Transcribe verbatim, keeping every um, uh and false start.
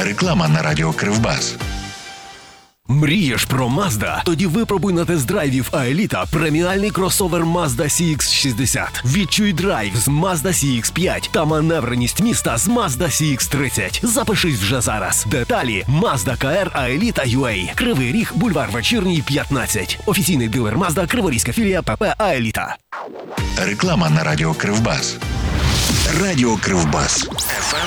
Реклама на радіо Кривбас. Мрієш про Mazda? Тоді випробуй на тест-драйві в Аеліта преміальний кросовер Mazda сі ікс шістдесят. Відчуй драйв з Mazda сі ікс п'ять та маневреність міста з Mazda сі ікс тридцять. Запишись вже зараз. Деталі Mazda ка ар Аеліта ю ей. Кривий Ріг, бульвар Вечірній, п'ятнадцять. Офіційний дилер Mazda, Криворізька філія ПП Аеліта. Реклама на радіо Кривбас. Радіо Кривбас. еф ем